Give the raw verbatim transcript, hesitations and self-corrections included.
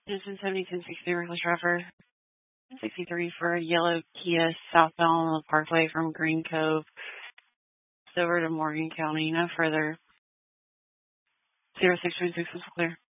Distance seventy ten sixty Reckless Driver. sixty-three for a yellow Kia southbound on the Parkway from Green Cove over to Morgan County. No further. zero six three six was clear.